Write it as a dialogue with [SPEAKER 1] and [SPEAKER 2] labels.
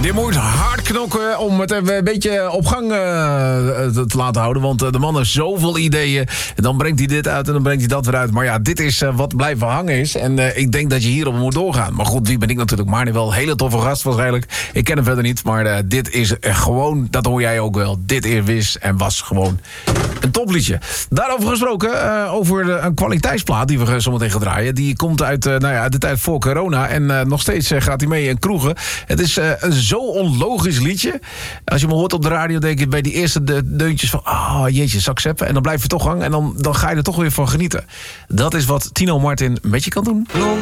[SPEAKER 1] Je moet hard knokken om het even een beetje op gang te laten houden. Want de man heeft zoveel ideeën. En dan brengt hij dit uit en dan brengt hij dat weer uit. Maar ja, dit is wat blijven hangen is. En ik denk dat je hierop moet doorgaan. Maar goed, wie ben ik natuurlijk? Marnie wel. Hele toffe gast waarschijnlijk. Ik ken hem verder niet. Maar dit is gewoon, dat hoor jij ook wel. Dit is en was gewoon een topliedje. Daarover gesproken, over een kwaliteitsplaat die we zometeen gaan draaien. Die komt uit de tijd voor corona. En nog steeds gaat hij mee in kroegen. Het is een zo onlogisch liedje. Als je me hoort op de radio, denk je bij die eerste deuntjes van... jeetje, zak zeppen. En dan blijf je toch hangen. En dan ga je er toch weer van genieten. Dat is wat Tino Martin met je kan doen.